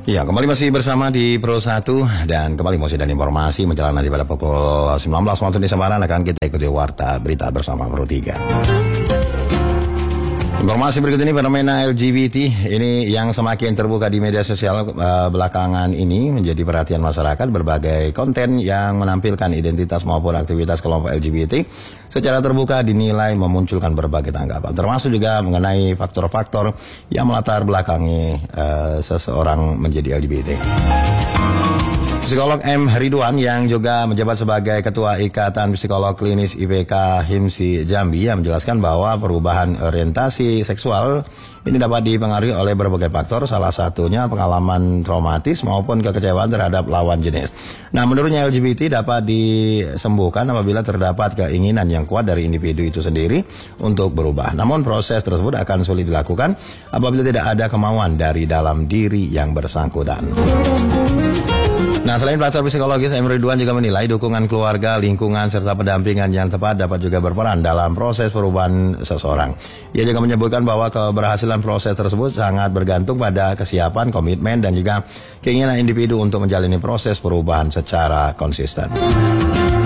Ya, kembali masih bersama di Pro 1 dan kembali masih dan informasi menjelang nanti pada pukul 19 waktu Indonesia Barat akan kita ikuti warta berita bersama Pro 3. Informasi berikut ini, fenomena LGBT ini yang semakin terbuka di media sosial belakangan ini menjadi perhatian masyarakat. Berbagai konten yang menampilkan identitas maupun aktivitas kelompok LGBT secara terbuka dinilai memunculkan berbagai tanggapan, termasuk juga mengenai faktor-faktor yang melatar belakangi seseorang menjadi LGBT. Psikolog M. Ridwan yang juga menjabat sebagai Ketua Ikatan Psikolog Klinis IPK HIMSI Jambi yang menjelaskan bahwa perubahan orientasi seksual ini dapat dipengaruhi oleh berbagai faktor, salah satunya pengalaman traumatis maupun kekecewaan terhadap lawan jenis. Nah, menurutnya LGBT dapat disembuhkan apabila terdapat keinginan yang kuat dari individu itu sendiri untuk berubah. Namun proses tersebut akan sulit dilakukan apabila tidak ada kemauan dari dalam diri yang bersangkutan. Nah, selain faktor psikologis, M. Ridwan juga menilai dukungan keluarga, lingkungan, serta pendampingan yang tepat dapat juga berperan dalam proses perubahan seseorang. Ia juga menyebutkan bahwa keberhasilan proses tersebut sangat bergantung pada kesiapan, komitmen, dan juga keinginan individu untuk menjalani proses perubahan secara konsisten.